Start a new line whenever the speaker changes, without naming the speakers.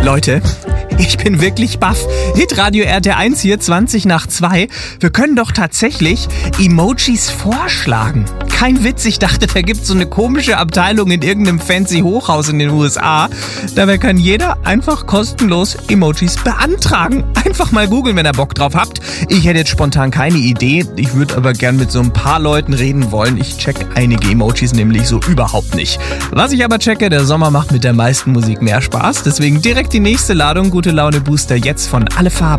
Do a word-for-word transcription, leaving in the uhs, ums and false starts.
Leute, ich bin wirklich baff. Hitradio R T eins hier, zwanzig nach zwei. Wir können doch tatsächlich Emojis vorschlagen. Kein Witz, ich dachte, da gibt's so eine komische Abteilung in irgendeinem fancy Hochhaus in den U S A. Dabei kann jeder einfach kostenlos Emojis beantragen. Einfach mal googeln, wenn ihr Bock drauf habt. Ich hätte jetzt spontan keine Idee. Ich würde aber gern mit so ein paar Leuten reden wollen. Ich check einige Emojis nämlich so überhaupt nicht. Was ich aber checke, der Sommer macht mit der meisten Musik mehr Spaß. Deswegen direkt die nächste Ladung. Gute Laune Booster jetzt von Alle Farben.